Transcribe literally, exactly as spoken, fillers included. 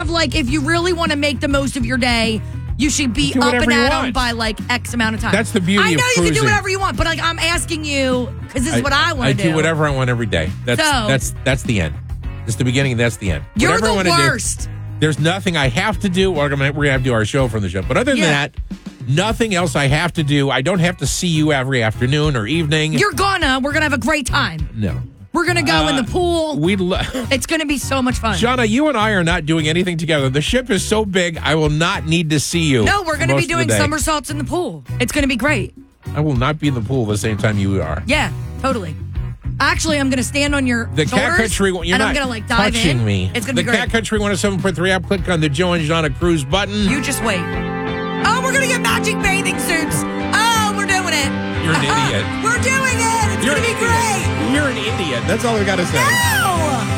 have like, if you really want to make the most of your day, you should be Do up whatever and you at 'em want. by like X amount of time. That's the beauty I know of you can do cruising. whatever you want, but like I'm asking you because this is what I want I to do. do whatever I want every day. That's So- that's that's the end. It's the beginning and that's the end. You're whatever I the want to do. worst. There's nothing I have to do. We're gonna we're gonna have to do our show from the show. But other than Yeah. that, nothing else I have to do. I don't have to see you every afternoon or evening. You're gonna. We're gonna have a great time. no. We're gonna go in Uh, the pool. We lo- It's gonna be so much fun. Shauna, you and I are not doing anything together. The ship is so big, I will not need to see you. no, we're gonna most be of the doing day. somersaults in the pool. It's gonna be great. I will not be in the pool the same time you are. Yeah, totally. Actually, I'm gonna stand on your The shoulders, Cat Country, you're and not I'm gonna like dive touching in. me. It's gonna the be great. Cat Country one oh seven point three app. Click on the Joe and Shauna Cruise button. You just wait. Oh, we're gonna get matching bathing suits. Oh, we're doing it. You're an idiot. We're doing it. It's You're gonna an be idiot. great. You're an idiot. That's all I got to say. No!